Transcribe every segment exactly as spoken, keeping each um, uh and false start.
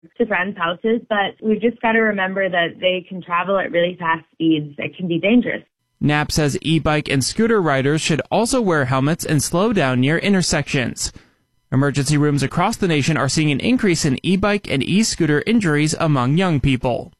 to friends' houses, but we've just got to remember that they can travel at really fast speeds that can be dangerous. Knapp says e-bike and scooter riders should also wear helmets and slow down near intersections. Emergency rooms across the nation are seeing an increase in e-bike and e-scooter injuries among young people.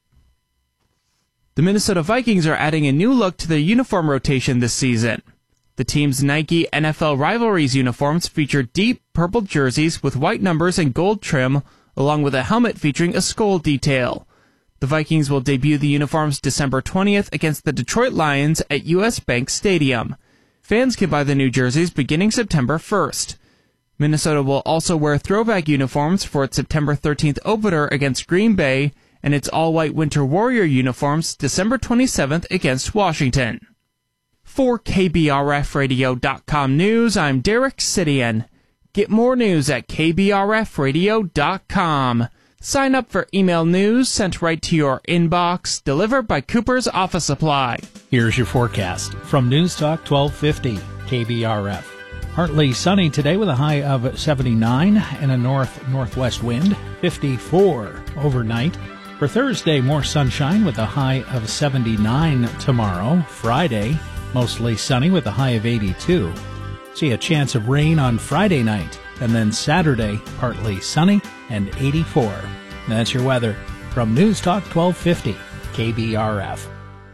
The Minnesota Vikings are adding a new look to their uniform rotation this season. The team's Nike N F L Rivalries uniforms feature deep purple jerseys with white numbers and gold trim, along with a helmet featuring a skull detail. The Vikings will debut the uniforms December twentieth against the Detroit Lions at U S Bank Stadium. Fans can buy the new jerseys beginning September first. Minnesota will also wear throwback uniforms for its September thirteenth opener against Green Bay and its all-white Winter Warrior uniforms December twenty-seventh against Washington. For K B R F radio dot com News, I'm Derek Sidian. Get more news at K B R F radio dot com. Sign up for email news sent right to your inbox, delivered by Cooper's Office Supply. Here's your forecast from News Talk twelve fifty K B R F. Partly sunny today with a high of seventy-nine and a north-northwest wind, fifty-four overnight. For Thursday, more sunshine with a high of seventy-nine tomorrow. Friday, mostly sunny with a high of eighty-two. See a chance of rain on Friday night. And then Saturday, partly sunny and eighty-four. That's your weather from News Talk twelve fifty K B R F.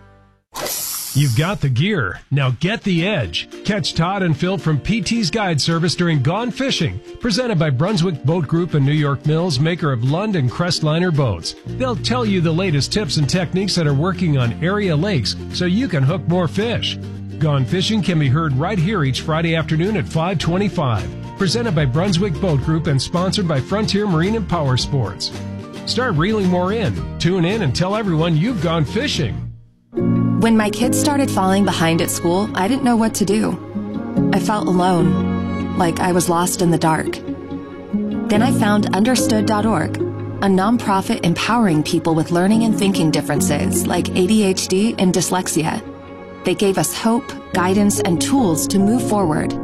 You've got the gear. Now get the edge. Catch Todd and Phil from P T's Guide Service during Gone Fishing, presented by Brunswick Boat Group and New York Mills, maker of Lund and Crestliner boats. They'll tell you the latest tips and techniques that are working on area lakes so you can hook more fish. Gone Fishing can be heard right here each Friday afternoon at five twenty-five. Presented by Brunswick Boat Group and sponsored by Frontier Marine and Power Sports. Start reeling more in. Tune in and tell everyone you've gone fishing. When my kids started falling behind at school, I didn't know what to do. I felt alone, like I was lost in the dark. Then I found understood dot org, a nonprofit empowering people with learning and thinking differences like A D H D and dyslexia. They gave us hope, guidance, and tools to move forward.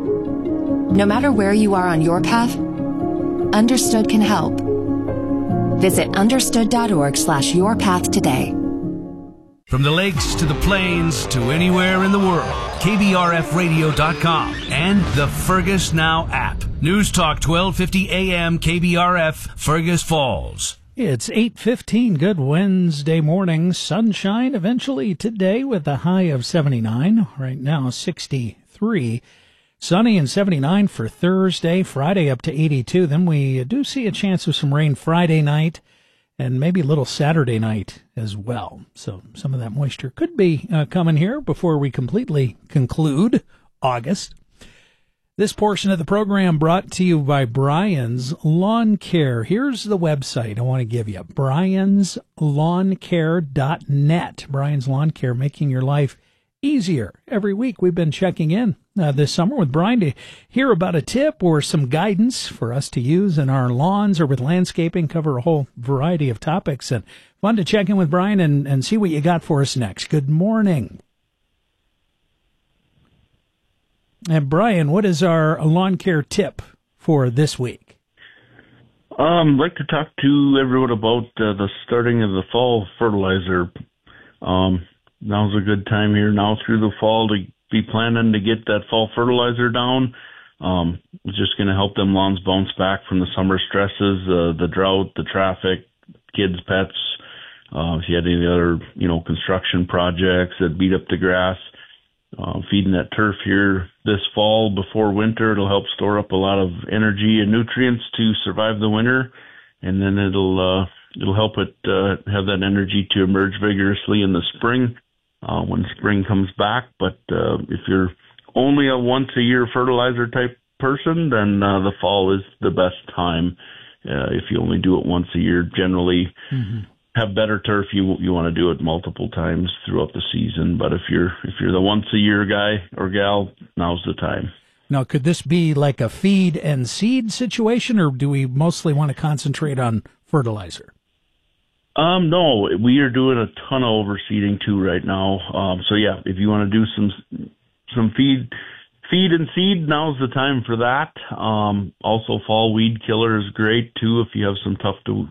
No matter where you are on your path, Understood can help. Visit understood dot org slash your path today. From the lakes to the plains to anywhere in the world, K B R F radio dot com and the Fergus Now app. News Talk twelve fifty A M K B R F, Fergus Falls. It's eight fifteen. Good Wednesday morning. Sunshine eventually today with a high of seventy-nine. Right now, sixty-three. Sunny and seventy-nine for Thursday. Friday up to eighty-two. Then we do see a chance of some rain Friday night and maybe a little Saturday night as well. So some of that moisture could be uh, coming here before we completely conclude August. This portion of the program brought to you by Brian's Lawn Care. Here's the website I want to give you, brians lawn care dot net. Brian's Lawn Care, making your life easier. Every week we've been checking in uh, this summer with Brian to hear about a tip or some guidance for us to use in our lawns or with landscaping, cover a whole variety of topics. And fun to check in with Brian and, and see what you got for us next. Good morning. And Brian, what is our lawn care tip for this week? Um, I'd like to talk to everyone about uh, the starting of the fall fertilizer. Um, now's a good time here now through the fall to be planning to get that fall fertilizer down. Um, it's just going to help them lawns bounce back from the summer stresses, uh, the drought, the traffic, kids, pets. Uh, if you had any other, you know, construction projects that beat up the grass. Uh, feeding that turf here this fall before winter, it'll help store up a lot of energy and nutrients to survive the winter, and then it'll uh, it'll help it uh, have that energy to emerge vigorously in the spring uh, when spring comes back. But uh, if you're only a once a year fertilizer type person, then uh, the fall is the best time. Uh, if you only do it once a year, generally. Mm-hmm. Have better turf, you you want to do it multiple times throughout the season. But if you're if you're the once a year guy or gal, now's the time. Now, could this be like a feed and seed situation, or do we mostly want to concentrate on fertilizer? Um, no, we are doing a ton of overseeding too right now. Um, so yeah, if you want to do some some feed feed and seed, now's the time for that. Um, also, fall weed killer is great too if you have some tough to